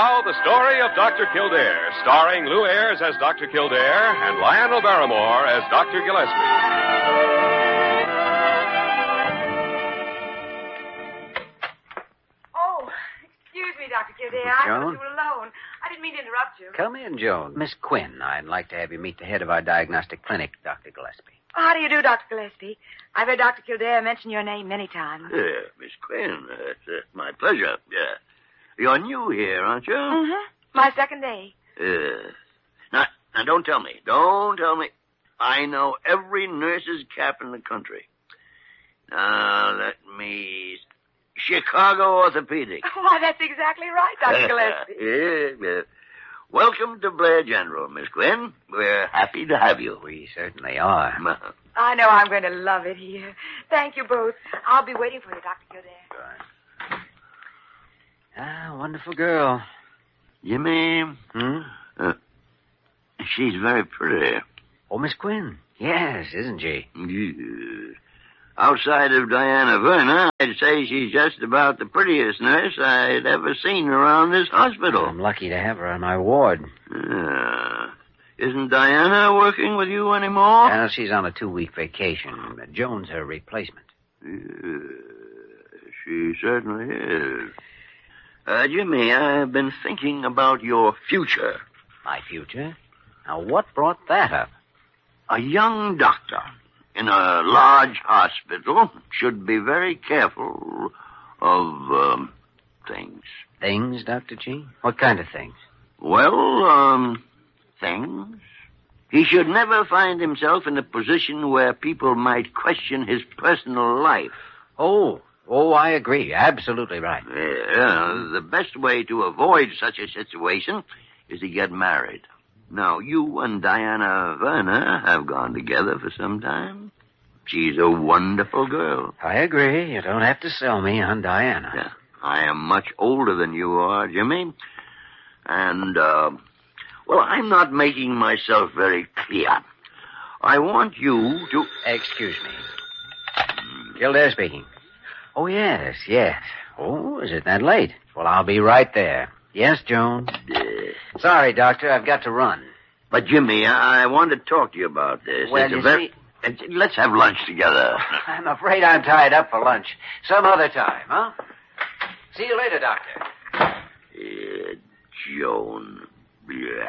now, the story of Dr. Kildare, starring Lou Ayres as Dr. Kildare and Lionel Barrymore as Dr. Gillespie. Dr. Kildare, I thought you were alone. I didn't mean to interrupt you. Come in, Joan. Miss Quinn, I'd like to have you meet the head of our diagnostic clinic, Dr. Gillespie. Oh, how do you do, Dr. Gillespie? I've heard Dr. Kildare mention your name many times. Miss Quinn, it's my pleasure. You're new here, aren't you? Mm-hmm. My second day. Now, don't tell me. Don't tell me. I know every nurse's cap in the country. Now, let me... Chicago Orthopedic. Why, that's exactly right, Dr. Gillespie. Yeah. Welcome to Blair General, Miss Quinn. We're happy to have you. We certainly are. I know I'm going to love it here. Thank you both. I'll be waiting for you, Dr. Kildare. Wonderful girl. Jimmy? She's very pretty. Oh, Miss Quinn. Yes, isn't she? Yeah. Outside of Diana Verna, I'd say she's just about the prettiest nurse I'd ever seen around this hospital. I'm lucky to have her on my ward. Isn't Diana working with you anymore? Well, she's on a 2-week vacation. Joan's her replacement. She certainly is. Jimmy, I've been thinking about your future. My future? Now, what brought that up? A young doctor in a large hospital should be very careful of, things. Things, Dr. G? What kind of things? Well, things. He should never find himself in a position where people might question his personal life. Oh, I agree. Absolutely right. Yeah, the best way to avoid such a situation is to get married. Now, you and Diana Verna have gone together for some time. She's a wonderful girl. I agree. You don't have to sell me on Diana. Yeah. I am much older than you are, Jimmy. And, I'm not making myself very clear. I want you to... Excuse me. Kildare speaking. Oh, yes. Oh, is it that late? Well, I'll be right there. Yes, Joan? Sorry, Doctor, I've got to run. But, Jimmy, I want to talk to you about this. Well, Let's have lunch together. I'm afraid I'm tied up for lunch. Some other time, huh? See you later, Doctor. Joan. Yeah.